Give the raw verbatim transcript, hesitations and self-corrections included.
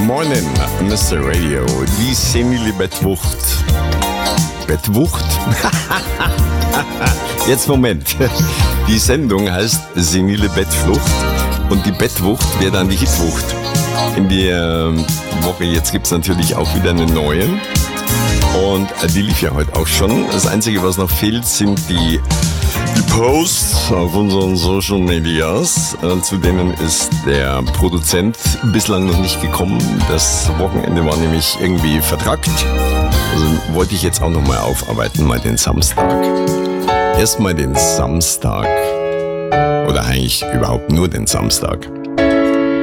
Morning, Mister Radio, die senile Bettwucht. Bettwucht? Jetzt Moment. Die Sendung heißt senile Bettflucht und die Bettwucht wäre dann die Hitwucht. In der Woche jetzt gibt es natürlich auch wieder eine neue und die lief ja heute auch schon. Das Einzige, was noch fehlt, sind die Die Posts auf unseren Social Medias, äh, zu denen ist der Produzent bislang noch nicht gekommen. Das Wochenende war nämlich irgendwie vertrackt. Also wollte ich jetzt auch nochmal aufarbeiten, mal den Samstag. Erstmal den Samstag. Oder eigentlich überhaupt nur den Samstag.